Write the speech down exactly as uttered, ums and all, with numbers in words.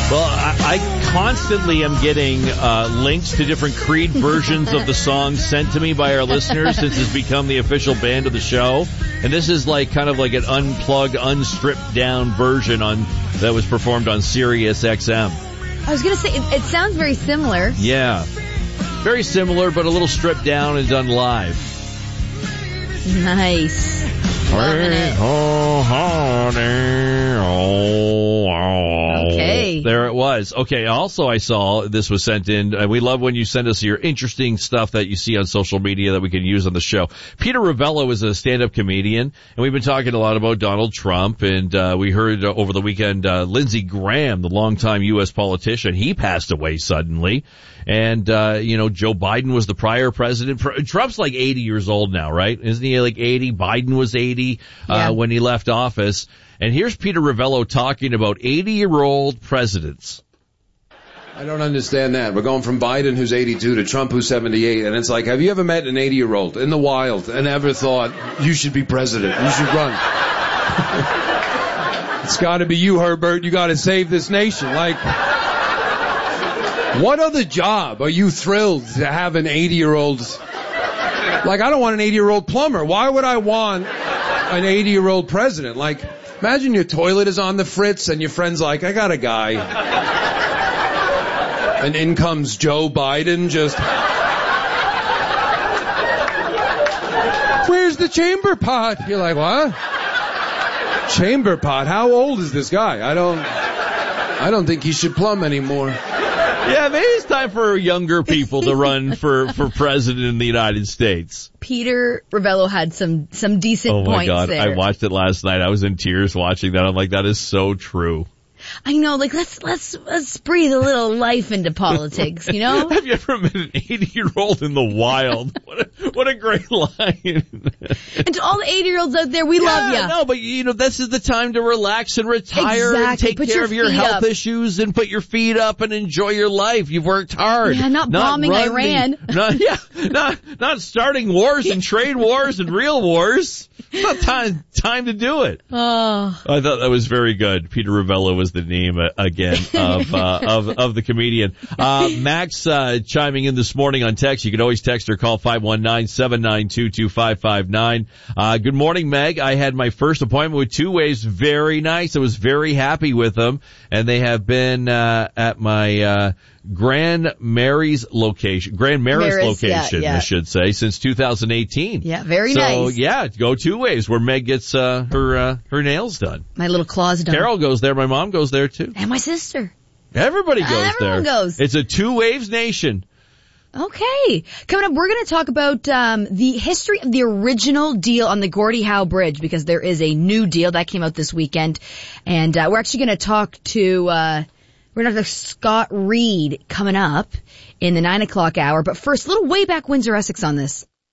Well, I, I constantly am getting uh, links to different Creed versions of the song sent to me by our listeners since it's become the official band of the show. And this is like kind of like an unplugged, unstripped down version on that was performed on Sirius X M. I was going to say, it, it sounds very similar. Yeah. Very similar, but a little stripped down and done live. Nice. Loving it. Oh, honey. Oh, oh. Okay. There it was. Okay, also I saw this was sent in. Uh, we love when you send us your interesting stuff that you see on social media that we can use on the show. Peter Ravello is a stand-up comedian, and we've been talking a lot about Donald Trump, and uh, we heard uh, over the weekend uh, Lindsey Graham, the longtime U S politician, he passed away suddenly. And, uh, you know, Joe Biden was the prior president. Trump's like eighty years old now, right? Isn't he like eighty? Biden was eighty uh, yeah. when he left office. And here's Peter Ravello talking about eighty-year-old presidents. I don't understand that. We're going from Biden, who's eighty-two, to Trump, who's seventy-eight. And it's like, have you ever met an eighty-year-old in the wild and ever thought, you should be president, you should run? It's got to be you, Herbert. You got to save this nation. Like, what other job are you thrilled to have an eighty-year-old? Like, I don't want an eighty-year-old plumber. Why would I want an eighty-year-old president? Like, imagine your toilet is on the fritz and your friend's like, I got a guy. And in comes Joe Biden just... Where's the chamber pot? You're like, what? Chamber pot? How old is this guy? I don't... I don't think he should plumb anymore. Yeah, maybe it's time for younger people to run for, for president in the United States. Peter Ravello had some, some decent points there. Oh my God, there. I watched it last night. I was in tears watching that. I'm like, that is so true. I know, like, let's, let's, let's breathe a little life into politics, you know? Have you ever met an eighty-year-old in the wild? What a, what a great line. And to all the eighty-year-olds out there, we yeah, love you. No, but, you know, this is the time to relax and retire exactly. and take put care your of your feet health up. issues and put your feet up and enjoy your life. You've worked hard. Yeah, not, not bombing running, Iran. Not, yeah, not, not starting wars and trade wars and real wars. It's not time, time to do it. Oh. I thought that was very good. Peter Ravello was the name uh, again of, uh, of, of the comedian. Uh, Max, uh, chiming in this morning on text. You can always text or call five one nine, seven nine two, two five five nine. Uh, good morning, Meg. I had my first appointment with Two Ways. Very nice. I was very happy with them. And they have been, uh, at my, uh, Grand Mary's location, Grand Mary's Mary's, location, yeah, yeah. I should say, since two thousand eighteen. Yeah, very so, nice. So, yeah, go Two Ways where Meg gets, uh, her, uh, her nails done. My little claws done. Carol goes there. My mom goes there too. And my sister. Everybody goes uh, everyone there. Everyone goes. It's a Two Waves nation. Okay. Coming up, we're going to talk about um the history of the original deal on the Gordie Howe Bridge, because there is a new deal that came out this weekend. And uh, we're actually going to talk to... uh We're going to have Scott Reed coming up in the nine o'clock hour. But first, a little way back Windsor, Essex on this.